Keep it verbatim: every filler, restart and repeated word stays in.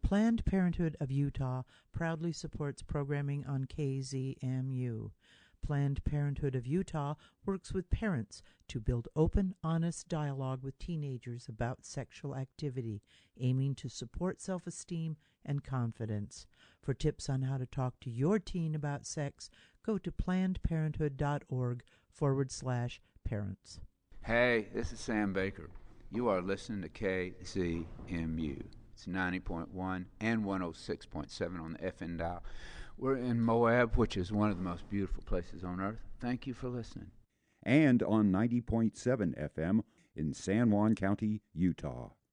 Planned Parenthood of Utah proudly supports programming on K Z M U. Planned Parenthood of Utah works with parents to build open, honest dialogue with teenagers about sexual activity, aiming to support self-esteem and confidence. For tips on how to talk to your teen about sex, go to plannedparenthood.org forward slash parents. Hey, this is Sam Baker. You are listening to K Z M U. It's ninety point one and one oh six point seven on the F M dial. We're in Moab, which is one of the most beautiful places on earth. Thank you for listening. And on ninety point seven F M in San Juan County, Utah.